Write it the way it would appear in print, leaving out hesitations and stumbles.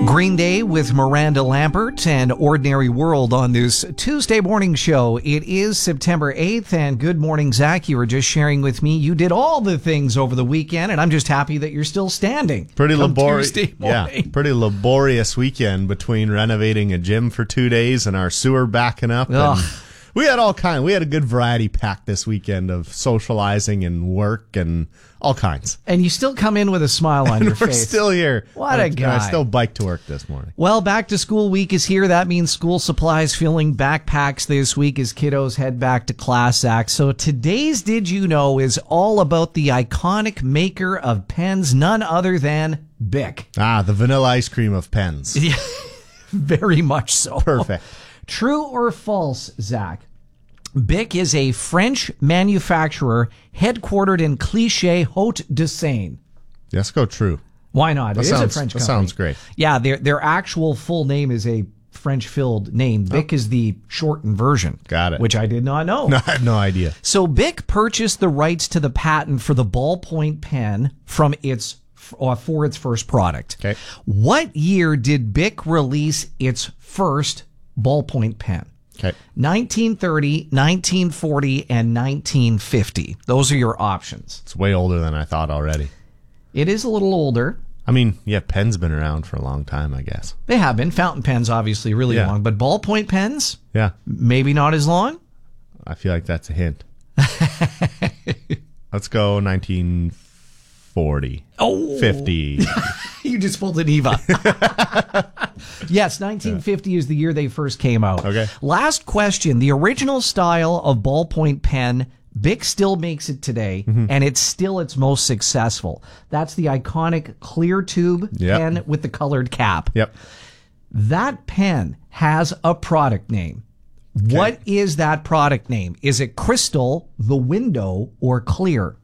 Green Day with Miranda Lambert and Ordinary World on this Tuesday morning show. It is September 8th, and good morning, Zach. You were just sharing with me. You did all the things over the weekend, and I'm just happy that you're still standing. Pretty laborious. Tuesday morning. Yeah, pretty laborious weekend between renovating a gym for 2 days and our sewer backing up. And we had all kinds. We had a good variety pack this weekend of socializing and work and all kinds. And you still come in with a smile on your We're face. still here. What a guy. I still bike to work this morning. Well, back to school week is here. That means school supplies filling backpacks this week as kiddos head back to class, Zach. So today's Did You Know is all about the iconic maker of pens, none other than Bic. The vanilla ice cream of pens. Yeah, very much so. Perfect. True or false, Zach? Bic is a French manufacturer headquartered in Clichy, Haute-de-Seine. Let's go true. Why not? It is a French company. That sounds great. Yeah, their actual full name is a French-filled name. Bic is the shortened version. Got it. Which I did not know. No, I have no idea. So Bic purchased the rights to the patent for the ballpoint pen for its first product. Okay. What year did Bic release its first ballpoint pen? Okay. 1930, 1940, and 1950. Those are your options. It's way older than I thought already. It is a little older. I mean, yeah, pens been around for a long time, I guess. They have been. Fountain pens, obviously, really long. But ballpoint pens, Yeah. maybe not as long. I feel like that's a hint. Let's go 1940. Oh. 50. You just pulled an Eva. Yes, 1950 is the year they first came out. Okay. Last question. The original style of ballpoint pen, Bic still makes it today, and it's still its most successful. That's the iconic clear tube pen with the colored cap. Yep. That pen has a product name. Okay. What is that product name? Is it Crystal, The Window, or Clear?